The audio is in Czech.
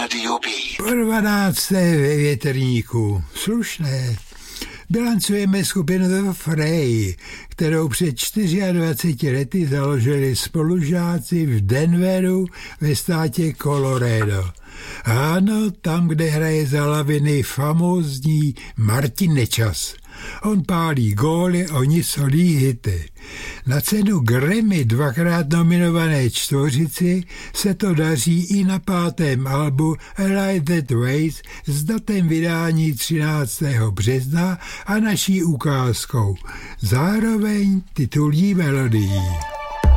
Rádio B. Po 12. ve větrníku. Slušné. Bilancujeme skupinu The Fray, kterou před 24 lety založili spolužáci v Denveru ve státě Colorado. Ano, tam, kde hraje za laviny famózní Martin Nečas. On pálí góly, oni solí hity. Na cenu Grammy 2krát nominované čtvořici se to daří i na 5. albu A Light That Waits s datem vydání 13. března a naší ukázkou. Zároveň titulní melodií.